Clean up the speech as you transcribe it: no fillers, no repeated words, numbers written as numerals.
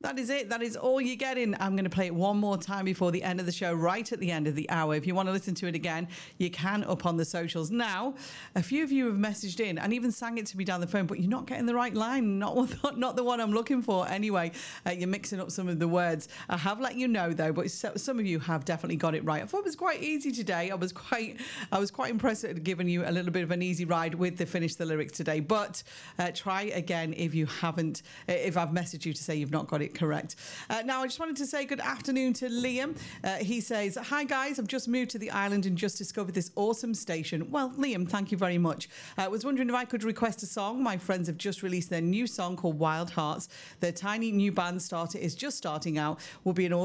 That is it. That is all you're getting. I'm going to play it one more time before the end of the show, right at the end of the hour. If you want to listen to it again, you can up on the socials. Now, a few of you have messaged in and even sang it to me down the phone, but you're not getting the right line. Not the one I'm looking for. Anyway, you're mixing up some of the words. I have let you know, though, but some of you have definitely got it right. I thought it was quite easy today. I was quite impressed at giving you a little bit of an easy ride with the Finish the Lyrics today. But try again if you haven't, if I've messaged you to say you've not got it correct. Now, I just wanted to say good afternoon to Liam. He says, hi guys, I've just moved to the island and just discovered this awesome station. Well, Liam, thank you very much. I was wondering if I could request a song. My friends have just released their new song called Wild Hearts. Their tiny new band starter is just starting out. Will be an awesome